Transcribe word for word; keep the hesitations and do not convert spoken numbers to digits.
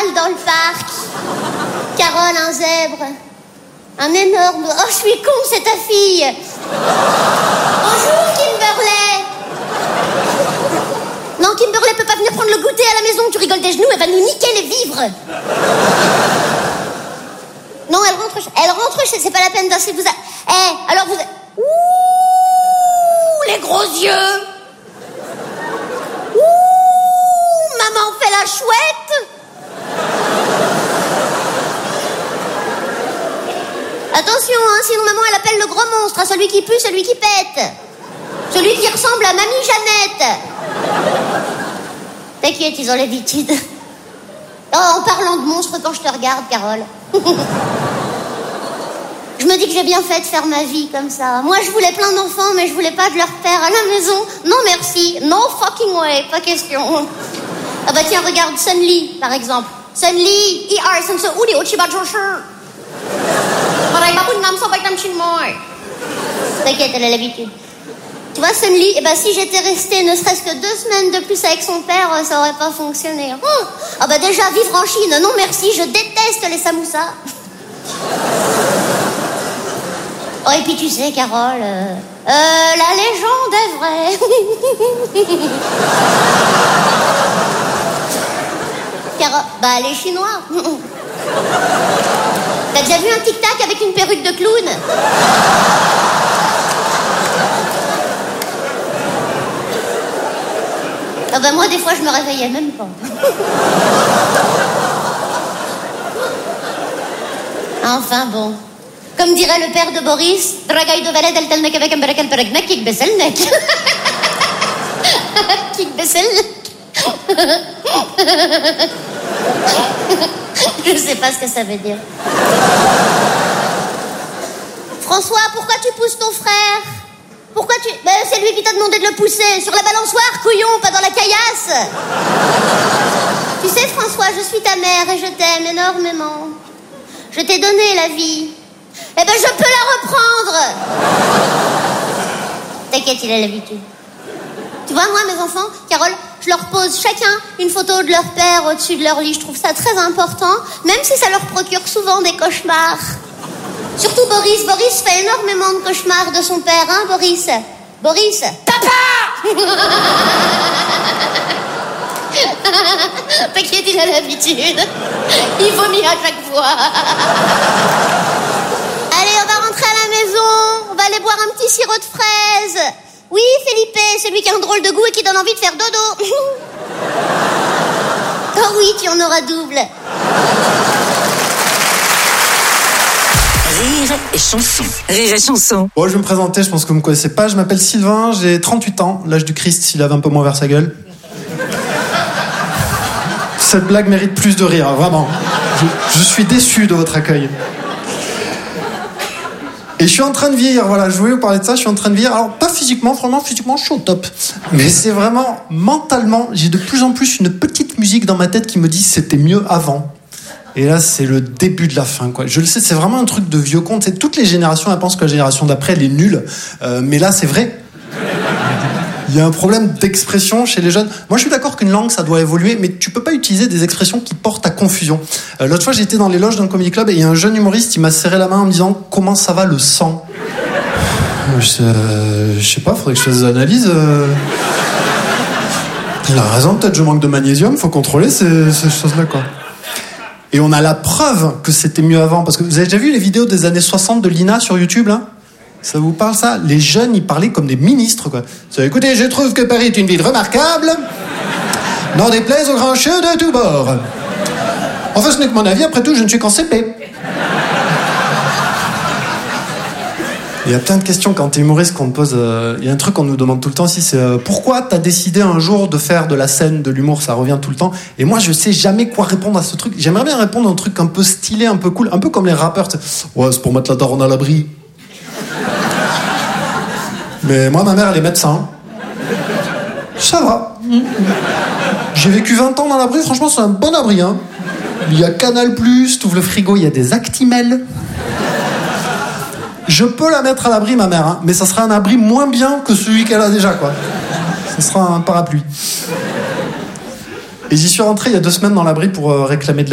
cheval dans le parc. Carole, un zèbre. Un énorme... Oh, je suis con, c'est ta fille. Bonjour, Kimberley. Non, Kimberley peut pas venir prendre le goûter à la maison. Tu rigoles des genoux, elle va nous niquer les vivres. Non, elle rentre... Elle rentre chez... C'est pas la peine d'insister. Vous a... Eh, alors vous... Ouh, les gros yeux. Ouh, maman fait la chouette. Attention, hein, sinon maman elle appelle le gros monstre, hein, celui qui pue, celui qui pète. Celui qui ressemble à Mamie Jeannette. T'inquiète, ils ont l'habitude. Oh, en parlant de monstres, quand je te regarde, Carole. Je me dis que j'ai bien fait de faire ma vie comme ça. Moi, je voulais plein d'enfants, mais je voulais pas de leur père à la maison. Non, merci. No fucking way. Pas question. Ah bah tiens, regarde Sun Lee, par exemple. Sun Lee, I R, Sun Se Udi, Ochiba Joshua. T'inquiète, elle a l'habitude. Tu vois, Sun Lee, eh ben, si j'étais restée ne serait-ce que deux semaines de plus avec son père, ça aurait pas fonctionné. Oh, ah bah déjà, vivre en Chine, non merci, je déteste les samoussas. Oh, et puis tu sais, Carole, euh, euh, la légende est vraie. Carole, bah les Chinois. T'as déjà vu un tic-tac avec une perruque de clown? Ah bah moi, des fois, je me réveillais même pas. Enfin bon. Comme dirait le père de Boris, Dragay de Valed el Telnek avec un Berekel Peregnek, Kik Besselnek. Kik Besselnek. Je sais pas ce que ça veut dire. François, pourquoi tu pousses ton frère? Pourquoi tu... Ben, c'est lui qui t'a demandé de le pousser. Sur la balançoire, couillon, pas dans la caillasse. Tu sais, François, je suis ta mère et je t'aime énormément. Je t'ai donné la vie. Eh ben, je peux la reprendre. T'inquiète, il a l'habitude. Tu vois, moi, mes enfants, Carole, je leur pose chacun une photo de leur père au-dessus de leur lit. Je trouve ça très important, même si ça leur procure souvent des cauchemars. Surtout Boris. Boris fait énormément de cauchemars de son père, hein, Boris? Boris. Papa! T'inquiète, il a l'habitude. Il vomit à chaque fois. Allez, on va rentrer à la maison. On va aller boire un petit sirop de fraise. Oui, Felipe, celui qui a un drôle de goût et qui donne envie de faire dodo. Oh oui, tu en auras double. Rire et chanson. Rire et chanson. Bon, je vais me présenter, je pense que vous me connaissez pas. Je m'appelle Sylvain, j'ai trente-huit ans, l'âge du Christ s'il avait un peu moins vers sa gueule. Cette blague mérite plus de rire, vraiment. Je, je suis déçu de votre accueil. Et je suis en train de vieillir, voilà, je voulais vous parler de ça, je suis en train de vieillir. Alors, pas physiquement, vraiment, physiquement, je suis au top. Mais c'est vraiment, mentalement, j'ai de plus en plus une petite musique dans ma tête qui me dit c'était mieux avant. Et là, c'est le début de la fin, quoi. Je le sais, c'est vraiment un truc de vieux conte. C'est toutes les générations, elles pensent que la génération d'après, elle est nulle. Euh, mais là, c'est vrai. Il y a un problème d'expression chez les jeunes. Moi, je suis d'accord qu'une langue, ça doit évoluer, mais tu peux pas utiliser des expressions qui portent à confusion. Euh, l'autre fois, j'étais dans les loges d'un comedy club et il y a un jeune humoriste, il m'a serré la main en me disant « Comment ça va le sang ?» Je, euh, je sais pas, faudrait que je fasse des analyses. Euh... Il a raison, peut-être je manque de magnésium, faut contrôler ces, ces choses-là, quoi. Et on a la preuve que c'était mieux avant, parce que vous avez déjà vu les vidéos des années soixante de Lina sur YouTube, là ? Ça vous parle, ça? Les jeunes, ils parlaient comme des ministres, quoi. Écoutez, je trouve que Paris est une ville remarquable, n'en déplaise aux grands cheveux de tous bords. Enfin, ce n'est que mon avis, après tout, je ne suis qu'en C P. Il y a plein de questions quand t'es humoriste qu'on te pose. Euh, il y a un truc qu'on nous demande tout le temps aussi, c'est euh, pourquoi t'as décidé un jour de faire de la scène, de l'humour, ça revient tout le temps. Et moi, je sais jamais quoi répondre à ce truc. J'aimerais bien répondre à un truc un peu stylé, un peu cool, un peu comme les rappeurs. T'sais. Ouais, c'est pour mettre la daronne à l'abri. Mais moi, ma mère, elle est médecin. Ça va. J'ai vécu vingt ans dans l'abri, franchement, c'est un bon abri. Hein. Il y a Canal plus, t'ouvres le frigo, il y a des Actimel. Je peux la mettre à l'abri, ma mère, hein, mais ça sera un abri moins bien que celui qu'elle a déjà, quoi. Ça sera un parapluie. Et j'y suis rentré il y a deux semaines dans l'abri pour euh, réclamer de la